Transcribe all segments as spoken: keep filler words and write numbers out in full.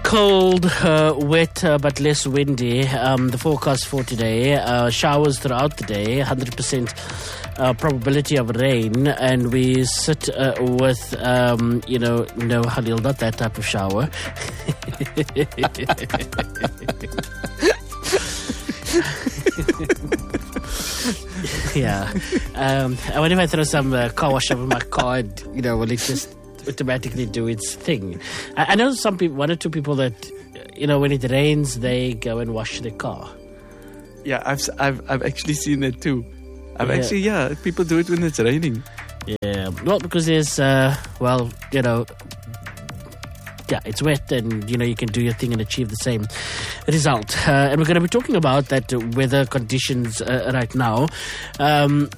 Cold, uh, wet, uh, but less windy. Um, the forecast for today, uh, showers throughout the day, one hundred percent uh, probability of rain, and we sit uh, with, um, you know, no, Halil, not that type of shower. Yeah. Um, I wonder if I throw some uh, car wash over my car, and, you know, will it just automatically do its thing? I, I know some people, one or two people that, you know, when it rains, they go and wash their car. Yeah, I've I've I've actually seen that too. I've Yeah. actually yeah, people do it when it's raining. Yeah, well, because there's, uh, well, you know, yeah, it's wet, and, you know, you can do your thing and achieve the same result. Uh, and we're going to be talking about that uh, weather conditions uh, right now. Um,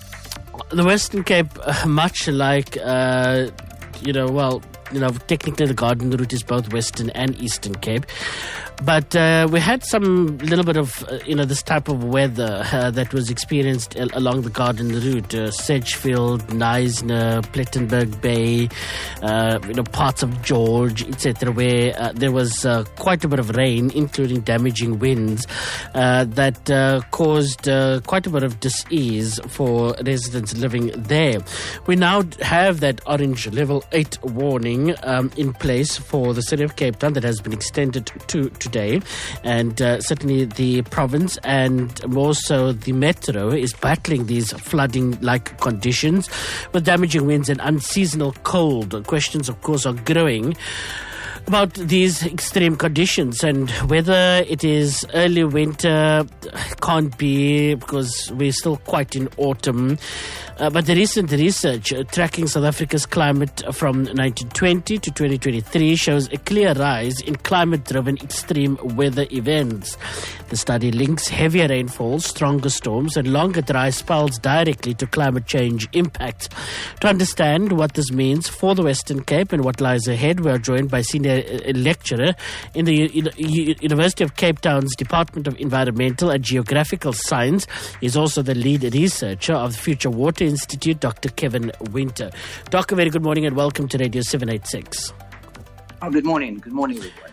the Western Cape, uh, much like, uh, you know, well, you know, technically the Garden Route is both Western and Eastern Cape. But uh, we had some little bit of, uh, you know, this type of weather uh, that was experienced al- along the Garden Route. Uh, Sedgefield, Knysna, Plettenberg Bay, uh, you know, parts of George, et cetera, where uh, there was uh, quite a bit of rain, including damaging winds, uh, that uh, caused uh, quite a bit of dis-ease for residents living there. We now have that orange level eight warning um, in place for the city of Cape Town that has been extended to today. And uh, certainly the province and more so the metro is battling these flooding-like conditions with damaging winds and unseasonal cold. Questions, of course, are growing about these extreme conditions and whether it is early winter. Can't be, because we're still quite in autumn. Uh, but the recent research uh, tracking South Africa's climate from nineteen twenty to twenty twenty-three shows a clear rise in climate-driven extreme weather events. The study links heavier rainfall, stronger storms, and longer dry spells directly to climate change impacts. To understand what this means for the Western Cape and what lies ahead, we are joined by senior uh, lecturer in the U- U- University of Cape Town's Department of Environmental and Geographical Science. He's also the lead researcher of the Future Water Institute, Doctor Kevin Winter. Doc, a very good morning and welcome to Radio seven eighty-six. Oh, good morning. Good morning, everyone.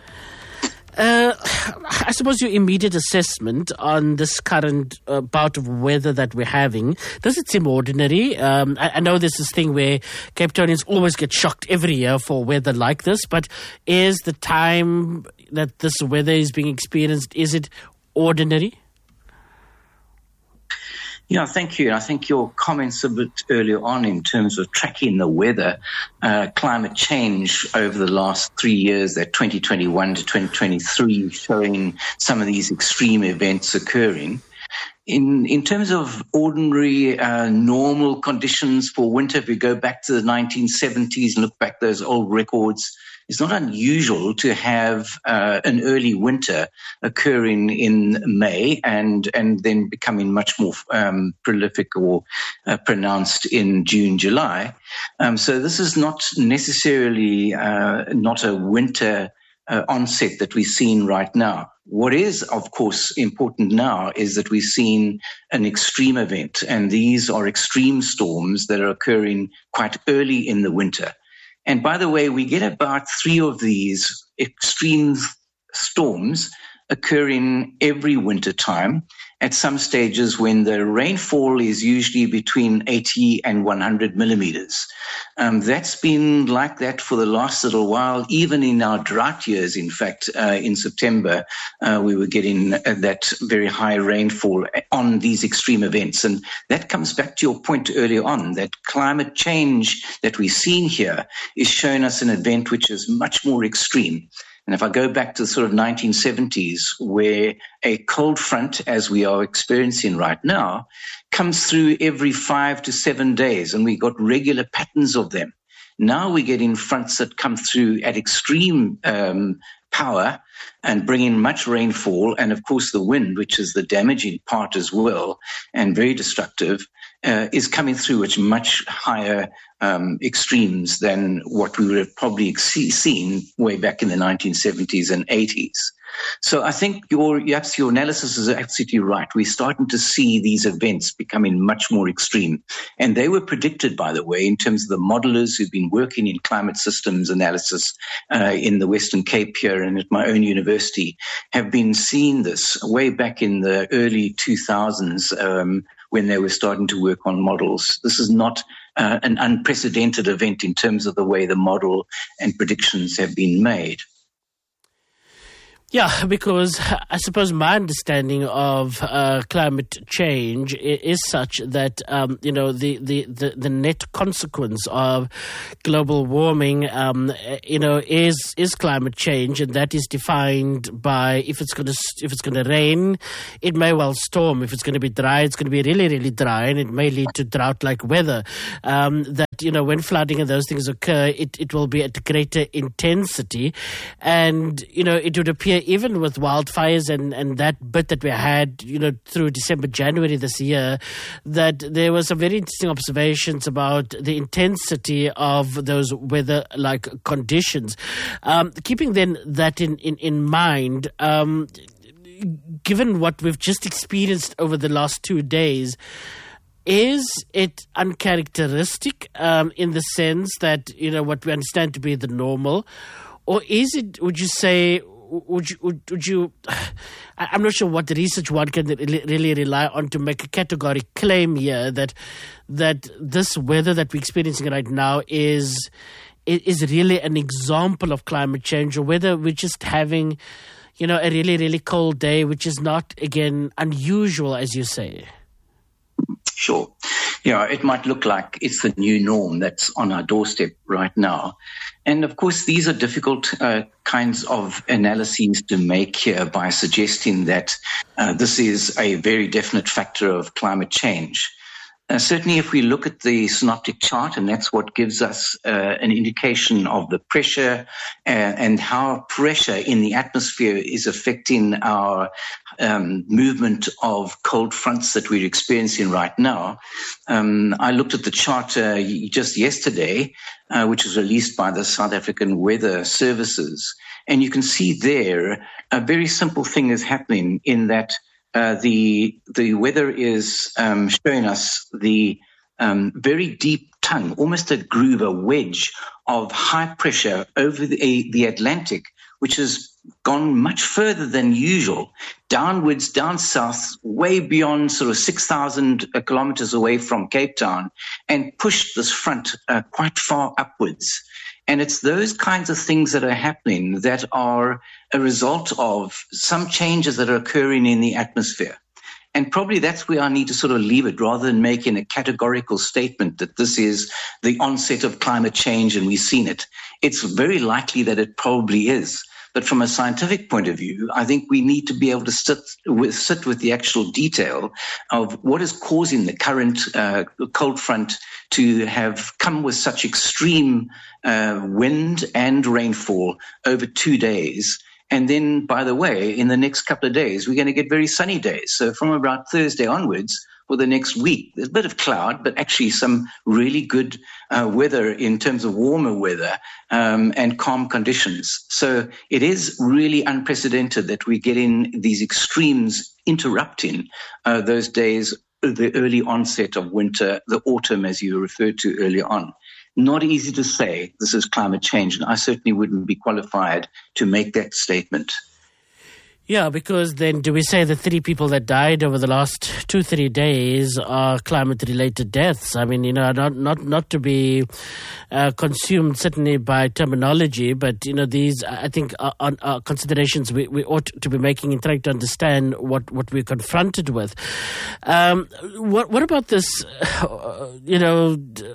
Uh, I suppose your immediate assessment on this current uh, bout of weather that we're having, does it seem ordinary? Um, I, I know there's this thing where Cape Townians always get shocked every year for weather like this, but is the time that this weather is being experienced, is it ordinary? Yeah, thank you. I think your comments a bit earlier on in terms of tracking the weather, uh, climate change over the last three years, that twenty twenty-one to twenty twenty-three, showing some of these extreme events occurring. In in terms of ordinary, uh, normal conditions for winter, if we go back to the nineteen seventies and look back those old records, it's not unusual to have uh, an early winter occurring in May and and then becoming much more um, prolific or uh, pronounced in June, July. Um, so this is not necessarily uh, not a winter uh, onset that we're seeing right now. What is, of course, important now is that we've seen an extreme event, and these are extreme storms that are occurring quite early in the winter. And by the way, we get about three of these extreme storms occurring every winter time at some stages when the rainfall is usually between eighty and one hundred millimeters. Um, that's been like that for the last little while, even in our drought years. In fact, uh, in September, uh, we were getting uh, that very high rainfall on these extreme events. And that comes back to your point earlier on, that climate change that we've seen here is showing us an event which is much more extreme. And if I go back to the sort of nineteen seventies, where a cold front, as we are experiencing right now, comes through every five to seven days, and we got regular patterns of them. Now we're getting fronts that come through at extreme um, power and bring in much rainfall, and of course the wind, which is the damaging part as well, and very destructive, uh, is coming through at much higher um, extremes than what we would have probably seen way back in the nineteen seventies and eighties. So I think your, yes, your analysis is absolutely right. We're starting to see these events becoming much more extreme. And they were predicted, by the way, in terms of the modelers who've been working in climate systems analysis uh, in the Western Cape here and at my own university, have been seeing this way back in the early two thousands um, when they were starting to work on models. This is not uh, an unprecedented event in terms of the way the model and predictions have been made. Yeah, because I suppose my understanding of uh, climate change is such that, um, you know, the, the, the, the net consequence of global warming, um, you know, is is climate change, and that is defined by if it's going to if it's going to rain, it may well storm. If it's going to be dry, it's going to be really, really dry, and it may lead to drought-like weather. Um, that, you know, when flooding and those things occur, it, it will be at greater intensity, and, you know, it would appear even with wildfires and, and that bit that we had, you know, through December, January this year, that there were some very interesting observations about the intensity of those weather-like conditions. Um, keeping then that in, in, in mind, um, given what we've just experienced over the last two days, is it uncharacteristic um, in the sense that, you know, what we understand to be the normal, or is it, would you say, Would you, would, would you, I'm not sure what research one can really rely on to make a categorical claim here that that this weather that we're experiencing right now is is really an example of climate change, or whether we're just having, you know, a really, really cold day, which is not, again, unusual, as you say. Sure. Yeah, it might look like it's the new norm that's on our doorstep right now. And of course, these are difficult uh, kinds of analyses to make here by suggesting that uh, this is a very definite factor of climate change. Uh, certainly, if we look at the synoptic chart, and that's what gives us uh, an indication of the pressure uh, and how pressure in the atmosphere is affecting our um, movement of cold fronts that we're experiencing right now. Um, I looked at the chart uh, just yesterday, uh, which was released by the South African Weather Services, and you can see there a very simple thing is happening in that Uh, the the weather is um, showing us the um, very deep tongue, almost a groove, a wedge of high pressure over the, the Atlantic, which has gone much further than usual, downwards, down south, way beyond sort of six thousand kilometers away from Cape Town, and pushed this front uh, quite far upwards. And it's those kinds of things that are happening that are a result of some changes that are occurring in the atmosphere. And probably that's where I need to sort of leave it, rather than making a categorical statement that this is the onset of climate change and we've seen it. It's very likely that it probably is. But from a scientific point of view, I think we need to be able to sit with, sit with the actual detail of what is causing the current uh, cold front to have come with such extreme uh, wind and rainfall over two days. And then, by the way, in the next couple of days, we're going to get very sunny days. So from about Thursday onwards, for the next week, there's a bit of cloud, but actually some really good uh, weather in terms of warmer weather um, and calm conditions. So it is really unprecedented that we're getting these extremes interrupting uh, those days, the early onset of winter, the autumn, as you referred to earlier on. Not easy to say this is climate change, and I certainly wouldn't be qualified to make that statement. Yeah, because then do we say the three people that died over the last two, three days are climate-related deaths? I mean, you know, not not not to be uh, consumed certainly by terminology, but, you know, these, I think, are, are considerations we, we ought to be making in trying to understand what, what we're confronted with. Um, what, what about this, uh, you know,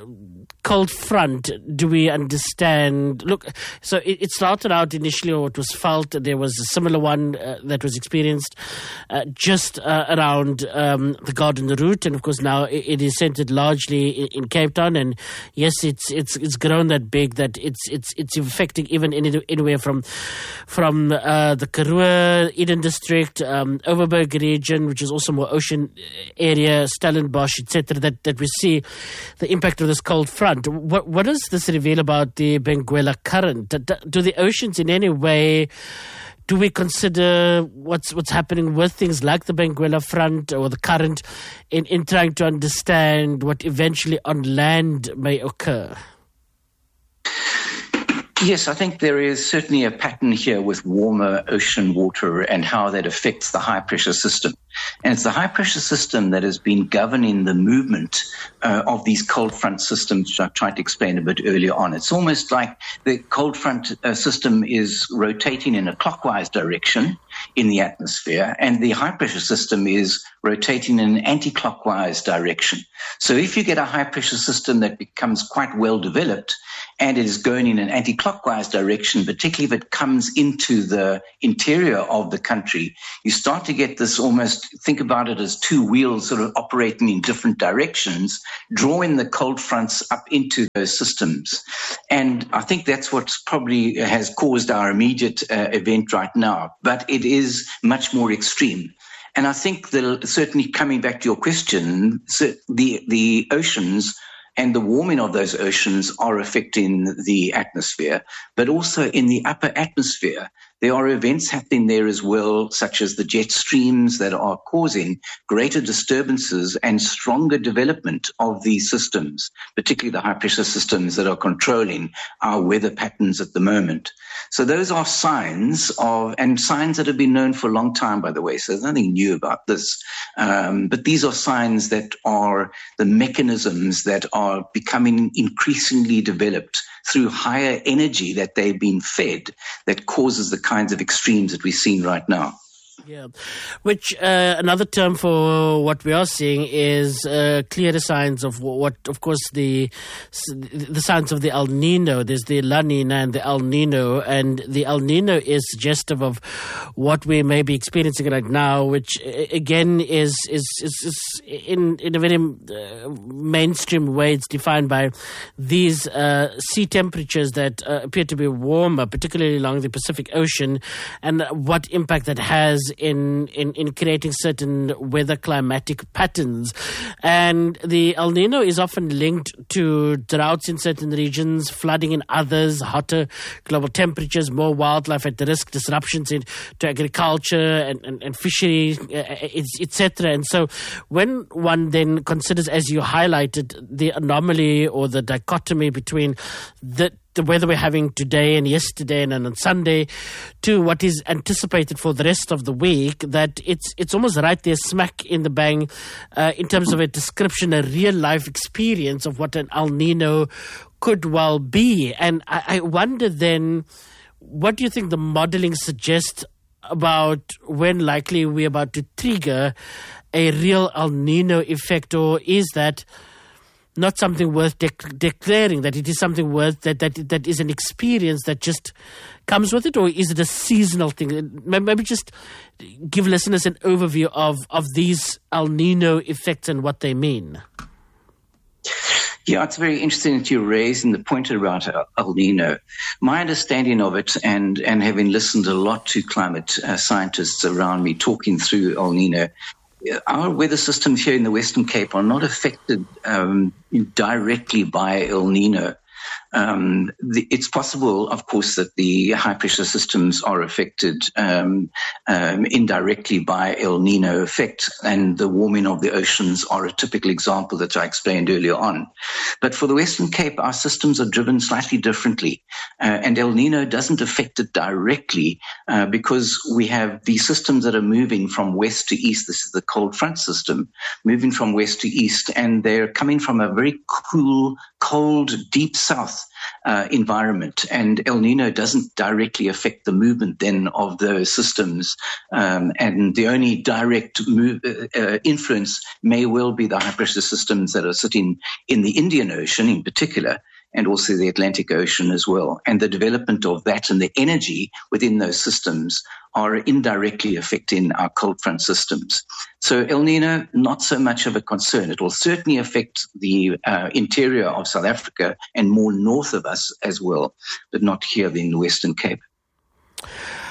cold front? Do we understand? Look, so it, it started out initially, or it was felt, there was a similar one uh, that was experienced uh, just uh, around um, the Garden Route, and of course now it, it is centered largely in, in Cape Town. And yes, it's it's it's grown that big that it's it's it's affecting even any, anywhere from from uh, the Karoo, Eden District, um, Overberg region, which is also more ocean area, Stellenbosch, et cetera. That that we see the impact of this cold front. What, what does this reveal about the Benguela current? Do, do the oceans in any way do we consider what's what's happening with things like the Benguela front or the current in, in trying to understand what eventually on land may occur? Yes, I think there is certainly a pattern here with warmer ocean water and how that affects the high-pressure system. And it's the high-pressure system that has been governing the movement uh, of these cold front systems, which I tried to explain a bit earlier on. It's almost like the cold front uh, system is rotating in a clockwise direction in the atmosphere, and the high-pressure system is rotating in an anti-clockwise direction. So if you get a high-pressure system that becomes quite well-developed, and it is going in an anti-clockwise direction, particularly if it comes into the interior of the country, you start to get this almost, think about it as two wheels sort of operating in different directions, drawing the cold fronts up into those systems. And I think that's what probably has caused our immediate uh, event right now, but it is much more extreme. And I think that certainly coming back to your question, so the, the oceans and the warming of those oceans are affecting the atmosphere, but also in the upper atmosphere. There are events happening there as well, such as the jet streams that are causing greater disturbances and stronger development of these systems, particularly the high-pressure systems that are controlling our weather patterns at the moment. So those are signs of, and signs that have been known for a long time, by the way, so there's nothing new about this. Um, but these are signs that are the mechanisms that are becoming increasingly developed through higher energy that they've been fed that causes the kinds of extremes that we're seeing right now. Yeah, which uh, another term for what we are seeing is uh, clearer signs of what, of course, the the signs of the El Nino. There's the La Nina and the El Nino, and the El Nino is suggestive of what we may be experiencing right now, which again is is is, is in in a very uh, mainstream way. It's defined by these uh, sea temperatures that uh, appear to be warmer, particularly along the Pacific Ocean, and what impact that has in, in, in creating certain weather climatic patterns. And the El Nino is often linked to droughts in certain regions, flooding in others, hotter global temperatures, more wildlife at risk, disruptions in, to agriculture and, and, and fishery, et cetera. And so when one then considers, as you highlighted, the anomaly or the dichotomy between the the weather we're having today and yesterday and on Sunday to what is anticipated for the rest of the week, that it's it's almost right there smack in the bang uh, in terms of a description, a real life experience of what an El Nino could well be. And I, I wonder then, what do you think the modeling suggests about when likely we're about to trigger a real El Nino effect, or is that not something worth de- declaring, that it is something worth, that, that that is an experience that just comes with it, or is it a seasonal thing? Maybe just give listeners an overview of, of these El Nino effects and what they mean. Yeah, it's very interesting that you're raising the point about El Nino. My understanding of it, and, and having listened a lot to climate uh, scientists around me talking through El Nino, our weather systems here in the Western Cape are not affected um, directly by El Nino. Um, the, it's possible, of course, that the high-pressure systems are affected um, um, indirectly by El Nino effect, and the warming of the oceans are a typical example that I explained earlier on. But for the Western Cape, our systems are driven slightly differently, uh, and El Nino doesn't affect it directly uh, because we have these systems that are moving from west to east. This is the cold front system, moving from west to east, and they're coming from a very cool, cold, deep south Uh, environment, and El Nino doesn't directly affect the movement then of those systems, um, and the only direct move, uh, uh, influence may well be the high pressure systems that are sitting in the Indian Ocean in particular, and also the Atlantic Ocean as well. And the development of that and the energy within those systems are indirectly affecting our cold front systems. So El Nino, not so much of a concern. It will certainly affect the uh, interior of South Africa and more north of us as well, but not here in the Western Cape.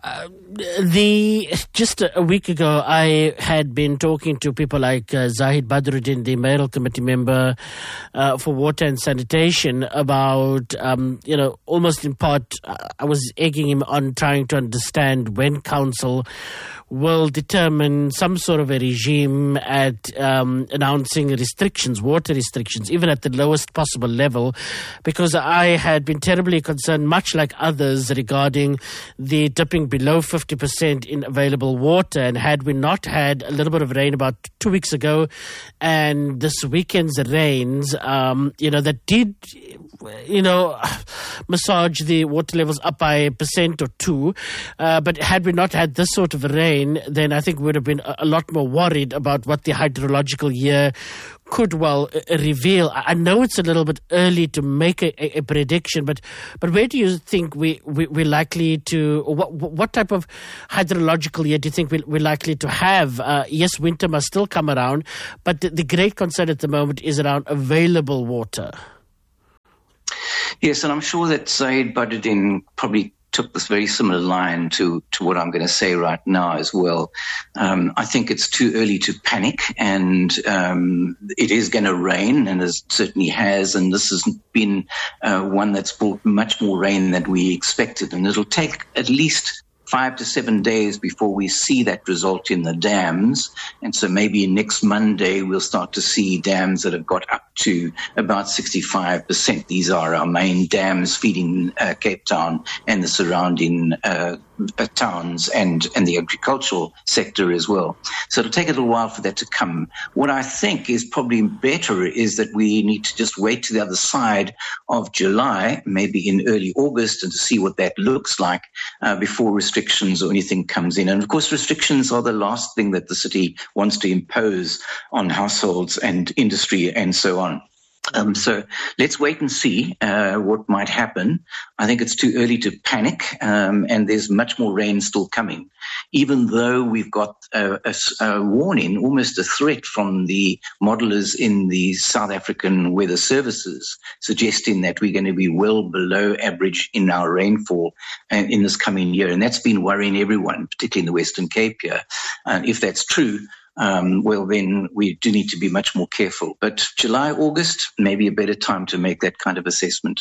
Uh, the just a week ago, I had been talking to people like uh, Zahid Badruddin, the mayoral committee member uh, for water and sanitation, about um, you know almost in part, uh, I was egging him on trying to understand when council will determine some sort of a regime at um, announcing restrictions, water restrictions, even at the lowest possible level, because I had been terribly concerned, much like others, regarding the dipping below fifty percent in available water. And had we not had a little bit of rain about two weeks ago and this weekend's rains, um, you know, that did, you know, massage the water levels up by a percent or two. Uh, but had we not had this sort of rain, then I think we would have been a, a lot more worried about what the hydrological year could well uh, reveal. I, I know it's a little bit early to make a, a, a prediction, but but where do you think we, we, we're likely to, what, what type of hydrological year do you think we, we're likely to have? Uh, yes, winter must still come around, but the, the great concern at the moment is around available water. Yes, and I'm sure that Zahid Badruddin probably took this very similar line to, to what I'm going to say right now as well. Um, I think it's too early to panic, and um, it is going to rain, and it certainly has, and this has been uh, one that's brought much more rain than we expected, and it'll take at least five to seven days before we see that result in the dams. And so maybe next Monday we'll start to see dams that have got up to about sixty-five percent. These are our main dams feeding uh, Cape Town and the surrounding uh, uh, towns and, and the agricultural sector as well. So it'll take a little while for that to come. What I think is probably better is that we need to just wait to the other side of July, maybe in early August, and to see what that looks like uh, before restrictions or anything comes in. And of course, restrictions are the last thing that the city wants to impose on households and industry and so on. Um, so let's wait and see uh, what might happen. I think it's too early to panic, um, and there's much more rain still coming, even though we've got a, a, a warning, almost a threat from the modelers in the South African Weather Services, suggesting that we're going to be well below average in our rainfall uh, in this coming year. And that's been worrying everyone, particularly in the Western Cape here. And if that's true, Um, well, then we do need to be much more careful. But July, August, maybe a better time to make that kind of assessment.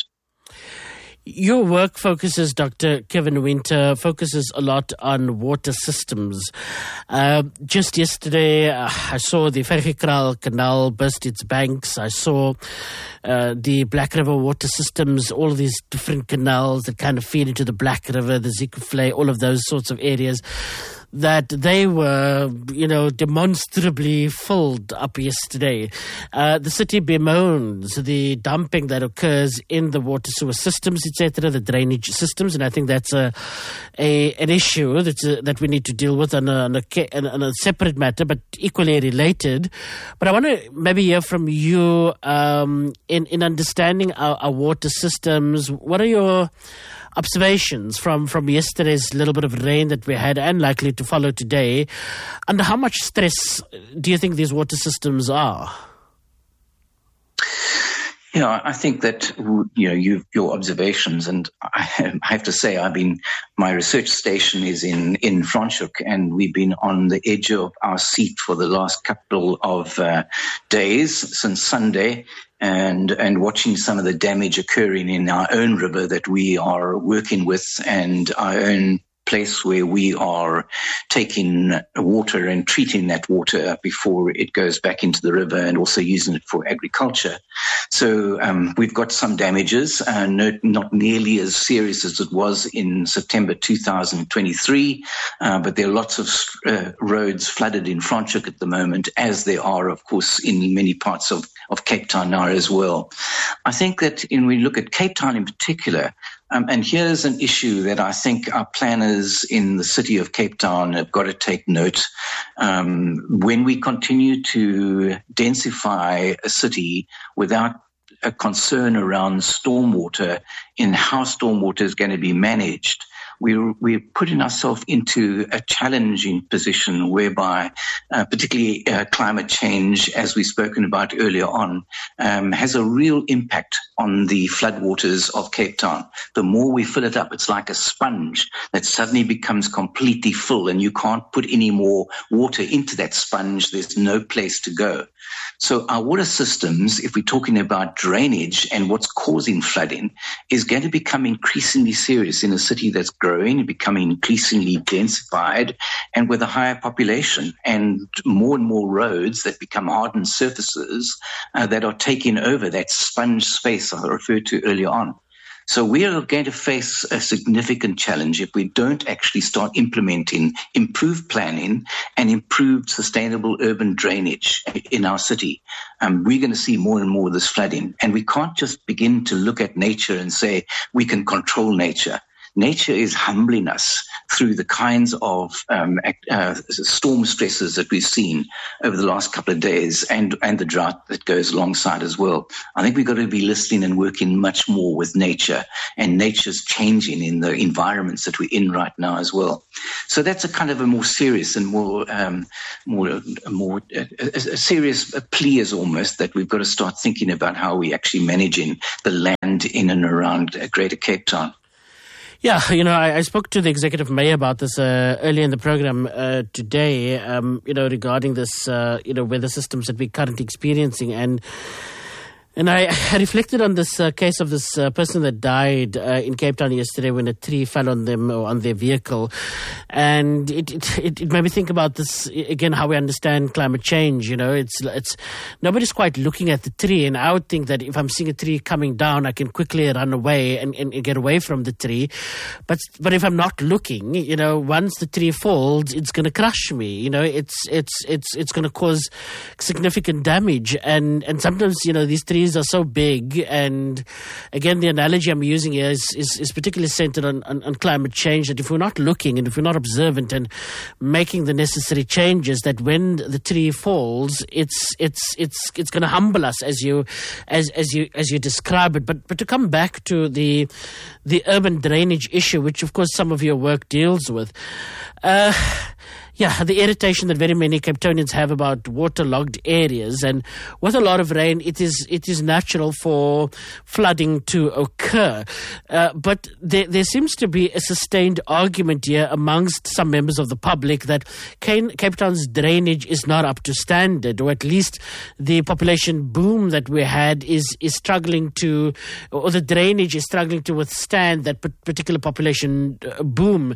Your work focuses, Doctor Kevin Winter, focuses a lot on water systems. Uh, just yesterday, uh, I saw the Vergekral Canal burst its banks. I saw uh, the Black River water systems, all of these different canals that kind of feed into the Black River, the Zeekoevlei, all of those sorts of areas, that they were, you know, demonstrably filled up yesterday. Uh, the city bemoans the dumping that occurs in the water sewer systems, et cetera, the drainage systems, and I think that's a, a an issue that's a, that we need to deal with on a, on, a, on a separate matter, but equally related. But I want to maybe hear from you um, in, in understanding our, our water systems. What are your observations from, from yesterday's little bit of rain that we had and likely to follow today? Under how much stress do you think these water systems are? Yeah, I think that, you know, you've, your observations, and I have to say, I've been, my research station is in, in Franschhoek, and we've been on the edge of our seat for the last couple of uh, days since Sunday, and, and watching some of the damage occurring in our own river that we are working with, and our own place where we are taking water and treating that water before it goes back into the river, and also using it for agriculture. So um, we've got some damages, uh, no, not nearly as serious as it was in September two thousand twenty-three, uh, but there are lots of uh, roads flooded in Franschhoek at the moment, as there are, of course, in many parts of, of Cape Town now as well. I think that when we look at Cape Town in particular, Um, and here's an issue that I think our planners in the city of Cape Town have got to take note. Um, when we continue to densify a city without a concern around stormwater in how stormwater is going to be managed, we're, we're putting ourselves into a challenging position whereby, uh, particularly uh, climate change, as we've spoken about earlier on, um, has a real impact on the floodwaters of Cape Town. The more we fill it up, it's like a sponge that suddenly becomes completely full, and you can't put any more water into that sponge. There's no place to go. So our water systems, if we're talking about drainage and what's causing flooding, is going to become increasingly serious in a city that's growing, becoming increasingly densified, and with a higher population and more and more roads that become hardened surfaces uh, that are taking over that sponge space I referred to earlier on. So we are going to face a significant challenge if we don't actually start implementing improved planning and improved sustainable urban drainage in our city. Um, we're going to see more and more of this flooding. And we can't just begin to look at nature and say we can control nature. Nature is humbling us through the kinds of um, uh, storm stresses that we've seen over the last couple of days, and, and the drought that goes alongside as well. I think we've got to be listening and working much more with nature, and nature's changing in the environments that we're in right now as well. So that's a kind of a more serious and more, um, more, more uh, a, a serious plea is almost that we've got to start thinking about how we're actually managing the land in and around Greater Cape Town. Yeah, you know, I, I spoke to the executive mayor about this uh, earlier in the program uh, today, um, you know, regarding this, uh, you know, weather systems that we're currently experiencing. And And I, I reflected on this uh, case of this uh, person that died uh, in Cape Town yesterday when a tree fell on them or on their vehicle. And it, it, it made me think about this, again, how we understand climate change. You know, it's, it's, nobody's quite looking at the tree. And I would think that if I'm seeing a tree coming down, I can quickly run away and, and, and get away from the tree. But, but if I'm not looking, you know, once the tree falls, it's going to crush me. You know, it's, it's, it's, it's going to cause significant damage. And, and sometimes, you know, these trees are so big, and again the analogy I'm using here is, is, is particularly centered on, on, on climate change, that if we're not looking and if we're not observant and making the necessary changes, that when the tree falls, it's it's it's it's going to humble us, as you as as you as you describe it. But but to come back to the the urban drainage issue, which of course some of your work deals with. Uh, Yeah, the irritation that very many Cape Townians have about waterlogged areas, and with a lot of rain, it is it is natural for flooding to occur. Uh, but there, there seems to be a sustained argument here amongst some members of the public that Cape Town's drainage is not up to standard, or at least the population boom that we had is is struggling to, or the drainage is struggling to withstand that particular population boom.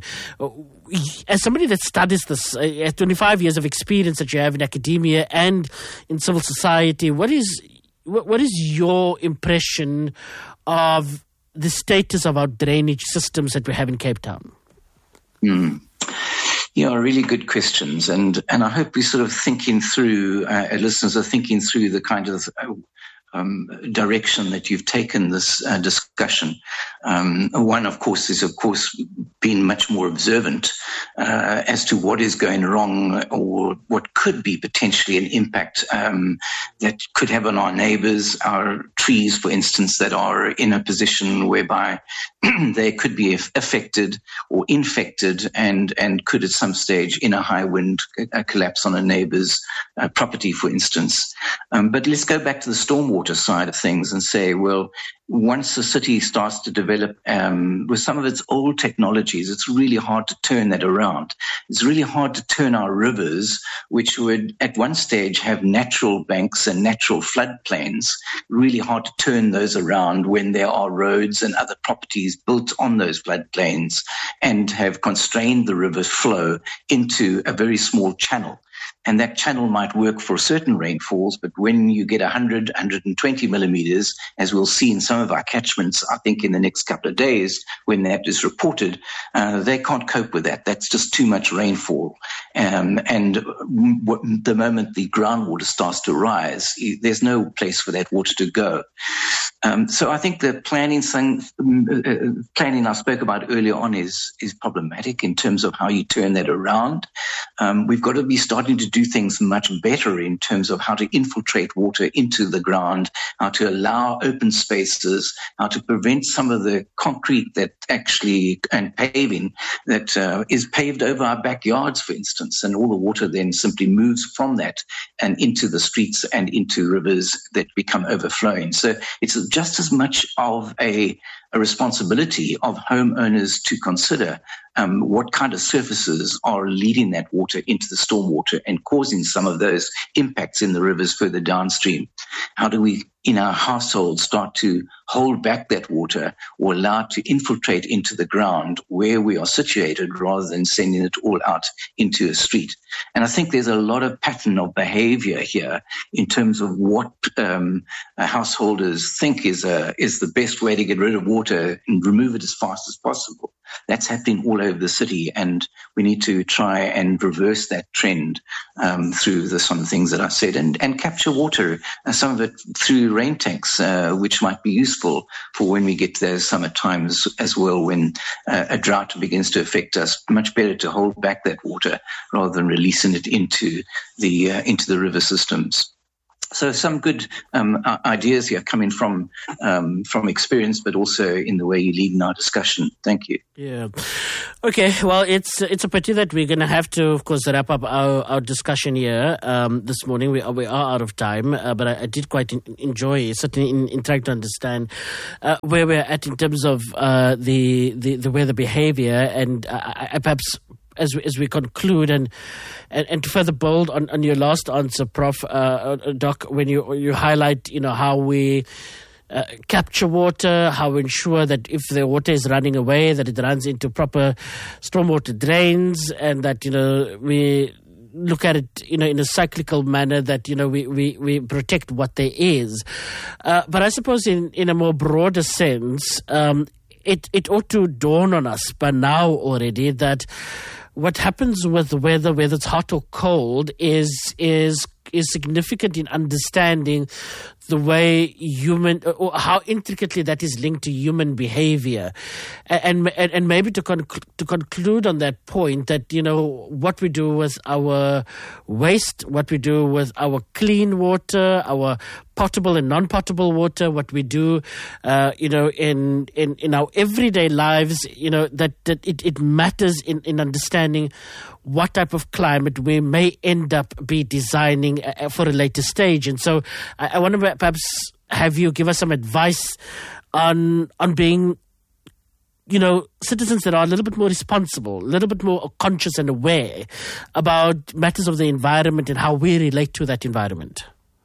As somebody that studies this, uh, twenty-five years of experience that you have in academia and in civil society, what is what, what is your impression of the status of our drainage systems that we have in Cape Town? Mm. Yeah, really good questions, and and I hope we're sort of thinking through. Uh, listeners are thinking through the kind of Uh, Um, direction that you've taken this uh, discussion. Um, one, of course, is, of course, being much more observant uh, as to what is going wrong, or what could be potentially an impact um, that could have on our neighbours, our trees, for instance, that are in a position whereby they could be affected or infected and, and could at some stage in a high wind uh, collapse on a neighbour's uh, property, for instance. Um, but let's go back to the stormwater side of things and say, well, once a city starts to develop um, with some of its old technologies, it's really hard to turn that around. It's really hard to turn our rivers, which would at one stage have natural banks and natural floodplains, really hard to turn those around when there are roads and other properties built on those floodplains and have constrained the river's flow into a very small channel. And that channel might work for certain rainfalls, but when you get one hundred, one hundred twenty millimeters, as we'll see in some of our catchments, I think in the next couple of days, when that is reported, uh, they can't cope with that. That's just too much rainfall. Um, and w- the moment the groundwater starts to rise, there's no place for that water to go. Um, so I think the planning thing, uh, planning I spoke about earlier on is is problematic in terms of how you turn that around. Um, we've got to be starting to do things much better in terms of how to infiltrate water into the ground, how to allow open spaces, how to prevent some of the concrete that actually, and paving that uh, is paved over our backyards, for instance, and all the water then simply moves from that and into the streets and into rivers that become overflowing. So it's just as much of a, a responsibility of homeowners to consider um, what kind of surfaces are leading that water into the stormwater and causing some of those impacts in the rivers further downstream. How do we, in our households, start to hold back that water or allow it to infiltrate into the ground where we are situated rather than sending it all out into a street? And I think there's a lot of pattern of behavior here in terms of what um, householders think is a, is the best way to get rid of water and remove it as fast as possible. That's happening all over the city, and we need to try and reverse that trend um, through the some of the things that I said, and, and capture water, uh, some of it through rain tanks, uh, which might be useful for when we get to those summer times as well, when uh, a drought begins to affect us. Much better to hold back that water rather than releasing it into the uh, into the river systems. So some good um, ideas here coming from um, from experience, but also in the way you lead in our discussion. Thank you. Yeah. Okay. Well, it's it's a pity that we're going to have to, of course, wrap up our, our discussion here um, this morning. We are, we are out of time, uh, but I, I did quite in, enjoy certainly in, in trying to understand uh, where we're at in terms of uh, the, the the weather behavior, and uh, I, I perhaps. As we, as we conclude and, and and to further build on, on your last answer, Professor Uh, Doc, when you you highlight you know how we uh, capture water, how we ensure that if the water is running away, that it runs into proper stormwater drains, and that you know we look at it you know in a cyclical manner, that you know we we, we protect what there is. Uh, but I suppose in in a more broader sense, um, it it ought to dawn on us by now already that what happens with the weather, whether it's hot or cold, is is is significant in understanding the way human, or how intricately that is linked to human behavior, and and, and maybe to conc- to conclude on that point, that you know what we do with our waste, what we do with our clean water, our potable and non-potable water, what we do, uh, you know, in, in, in our everyday lives, you know, that, that it, it matters in, in understanding what type of climate we may end up be designing uh, for a later stage. And so I, I want to perhaps have you give us some advice on on being, you know, citizens that are a little bit more responsible, a little bit more conscious and aware about matters of the environment and how we relate to that environment.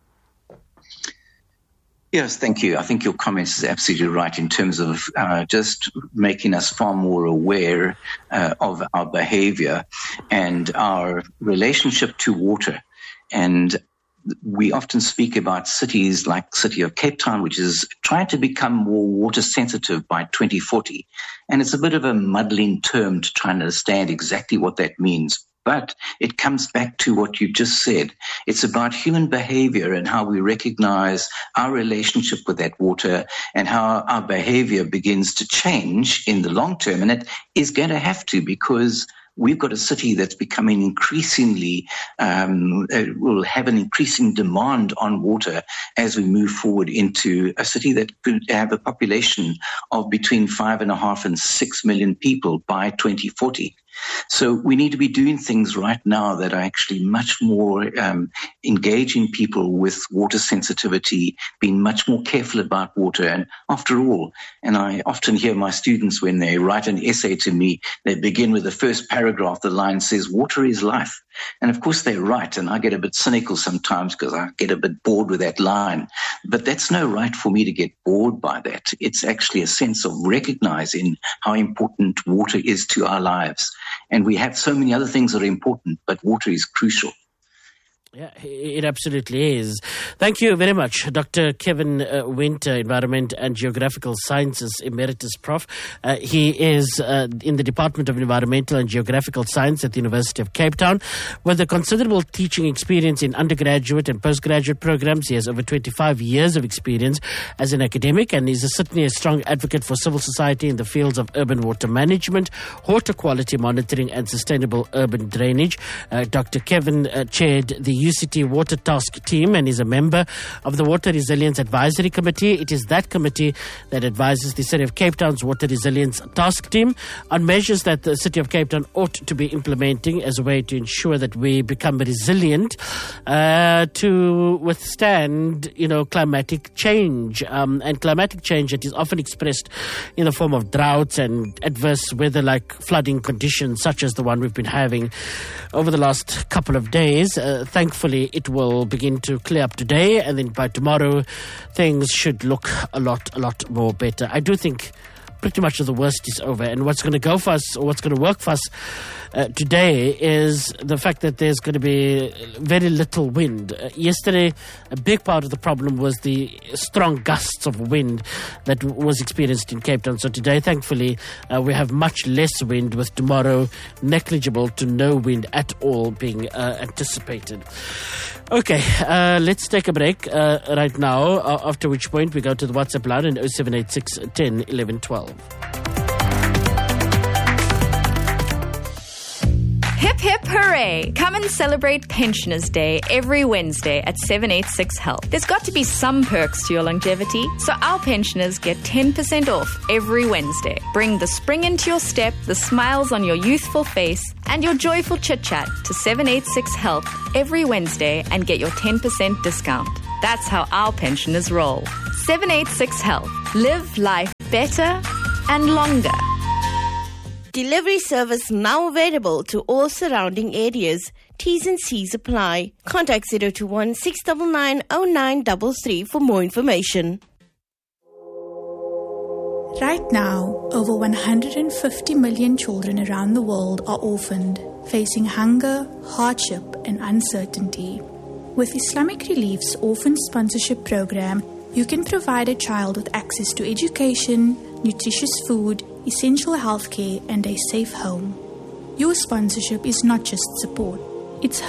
Yes, thank you. I think your comments is absolutely right in terms of uh, just making us far more aware uh, of our behavior and our relationship to water. And we often speak about cities like the city of Cape Town, which is trying to become more water sensitive by twenty forty. And it's a bit of a muddling term to try and understand exactly what that means. But it comes back to what you just said. It's about human behavior and how we recognize our relationship with that water and how our behavior begins to change in the long term. And it is going to have to, because we've got a city that's becoming increasingly, um, uh, will have an increasing demand on water as we move forward into a city that could have a population of between five and a half and six million people by twenty forty. So we need to be doing things right now that are actually much more um, engaging people with water sensitivity, being much more careful about water. And after all, and I often hear my students when they write an essay to me, they begin with the first paragraph. The line says, "Water is life." And of course they're right. And I get a bit cynical sometimes because I get a bit bored with that line. But that's no right for me to get bored by that. It's actually a sense of recognizing how important water is to our lives. And we have so many other things that are important, but water is crucial. Yeah, it absolutely is. Thank you very much, Doctor Kevin uh, Winter, Environment and Geographical Sciences Emeritus Professor. Uh, he is uh, in the Department of Environmental and Geographical Science at the University of Cape Town. With a considerable teaching experience in undergraduate and postgraduate programs, he has over twenty-five years of experience as an academic, and is a, certainly a strong advocate for civil society in the fields of urban water management, water quality monitoring and sustainable urban drainage. Uh, Doctor Kevin uh, chaired the U C T Water Task Team and is a member of the Water Resilience Advisory Committee. It is that committee that advises the City of Cape Town's Water Resilience Task Team on measures that the City of Cape Town ought to be implementing as a way to ensure that we become resilient uh, to withstand, you know, climatic change. Um, and climatic change that is often expressed in the form of droughts and adverse weather like flooding conditions such as the one we've been having over the last couple of days. Uh, thank Thankfully, it will begin to clear up today, and then by tomorrow, things should look a lot, a lot more better. I do think pretty much the worst is over, and what's going to go for us, or what's going to work for us uh, today is the fact that there's going to be very little wind. Uh, yesterday, a big part of the problem was the strong gusts of wind that w- was experienced in Cape Town. So today, thankfully, uh, we have much less wind, with tomorrow negligible to no wind at all being uh, anticipated. Okay, uh, let's take a break uh, right now, uh, after which point we go to the WhatsApp line in oh seven eight six, ten, eleven, twelve. Hip hip hooray! Come and celebrate Pensioners Day every Wednesday at seven eighty-six Health. There's got to be some perks to your longevity, so our pensioners get ten percent off every Wednesday. Bring the spring into your step, the smiles on your youthful face, and your joyful chit-chat to seven eighty-six Health every Wednesday and get your ten percent discount. That's how our pensioners roll. seven eighty-six Health. Live life better and longer. Delivery service now available to all surrounding areas. T's and C's apply. Contact zero two one, six nine nine, zero nine three three for more information. Right now, over one hundred fifty million children around the world are orphaned, facing hunger, hardship, and uncertainty. With Islamic Relief's Orphan Sponsorship Program, you can provide a child with access to education, nutritious food, essential healthcare, and a safe home. Your sponsorship is not just support, it's